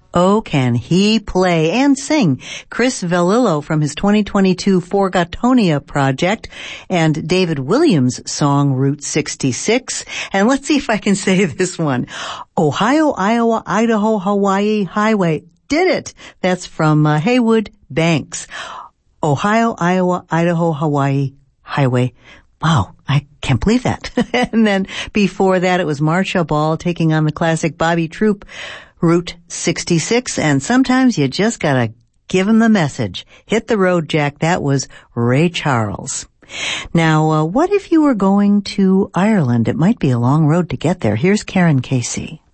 Oh, can he play and sing? Chris Valillo from his 2022 Forgotonia project, and David Williams' song Route 66. And let's see if I can say this one. Ohio, Iowa, Idaho, Hawaii Highway. Did it! That's from Haywood Banks. Ohio, Iowa, Idaho, Hawaii Highway. Wow, I can't believe that. And then before that, it was Marcia Ball taking on the classic Bobby Troop, Route 66, and sometimes you just gotta give him the message. Hit the road, Jack. That was Ray Charles. Now, what if you were going to Ireland? It might be a long road to get there. Here's Karen Casey.